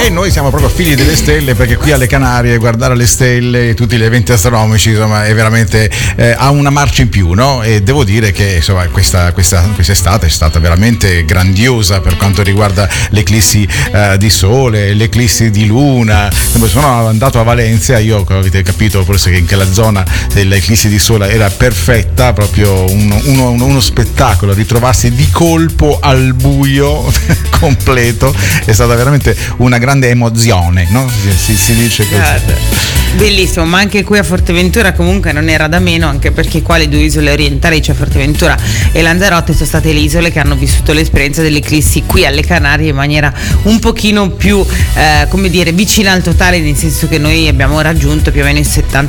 E noi siamo proprio figli delle stelle, perché qui alle Canarie guardare le stelle e tutti gli eventi astronomici, insomma, è veramente ha una marcia in più, no? E devo dire che insomma questa estate è stata veramente grandiosa per quanto riguarda l'eclissi di sole, l'eclissi di luna. Sono andato a Valencia, io avete capito forse che anche la zona dell'eclissi di sole era perfetta, proprio uno spettacolo, ritrovarsi di colpo al buio completo è stata veramente una grande emozione, no? Si dice così. Bellissimo, ma anche qui a Forteventura comunque non era da meno, anche perché qua le due isole orientali, cioè Forteventura e Lanzarote, sono state le isole che hanno vissuto l'esperienza dell'eclissi qui alle Canarie in maniera un pochino più come dire vicina al totale, nel senso che noi abbiamo raggiunto più o meno il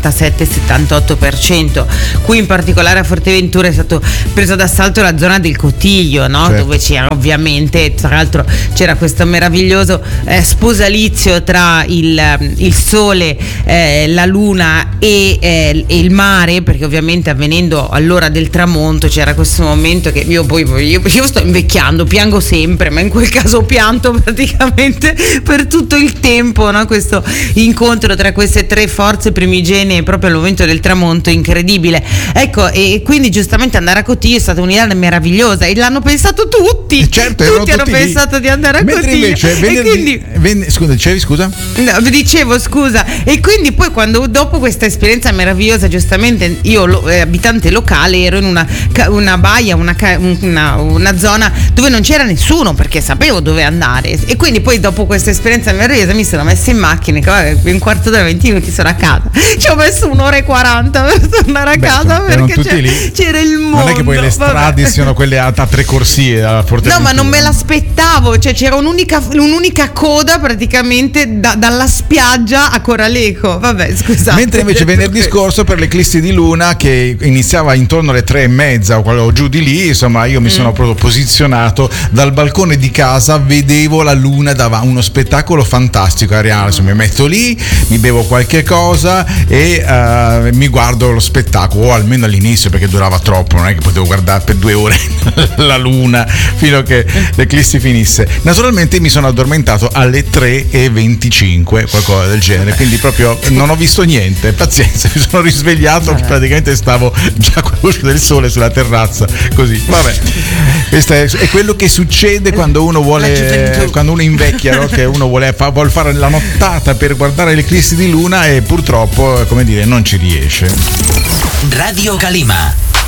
77-78%. Qui in particolare a Forteventura è stato preso d'assalto la zona del Cotiglio, no? Certo. Dove c'era ovviamente, tra l'altro c'era questo meraviglioso sposalizio tra il sole, la luna e il mare, perché ovviamente avvenendo all'ora del tramonto c'era questo momento che io sto invecchiando, piango sempre, ma in quel caso ho pianto praticamente per tutto il tempo, no? Questo incontro tra queste tre forze primigenee proprio al momento del tramonto, incredibile, ecco. E quindi giustamente andare a Cotiglio è stata un'idea meravigliosa e l'hanno pensato tutti. Certo, tutti hanno pensato di andare a Mentre Cotiglio. Invece scusa. Dicevo scusa. E quindi poi quando dopo questa esperienza meravigliosa, giustamente io abitante locale ero in una baia, una zona dove non c'era nessuno, perché sapevo dove andare, e quindi poi dopo questa esperienza meravigliosa mi sono messa in macchina e un quarto d'ora, 20 minuti sono a casa. Ci ho messo 1:40 per tornare a casa, perché c'era il mondo. Non è che poi le strade siano quelle a tre corsie a Forteventura. No, ma non me l'aspettavo, cioè c'era un'unica coda praticamente dalla spiaggia a Coraleco. Vabbè, scusate. Mentre invece venerdì scorso per l'eclissi di luna, che iniziava intorno alle 3:30 o giù di lì, insomma, io mi sono proprio posizionato dal balcone di casa, vedevo la luna davanti, uno spettacolo fantastico, Ariana. Insomma, mi metto lì, mi bevo qualche cosa e mi guardo lo spettacolo, o almeno all'inizio, perché durava troppo, non è che potevo guardare per 2 ore la luna fino a che l'eclissi finisse. Naturalmente mi sono addormentato alle 3:25, qualcosa del genere, quindi proprio non ho visto niente, pazienza, mi sono risvegliato, praticamente stavo già con la luce del sole sulla terrazza, così. Vabbè, questo è quello che succede quando uno invecchia, no? Che uno vuole fare la nottata per guardare l'eclissi di luna e purtroppo, come dire, non ci riesce. Radio Calima.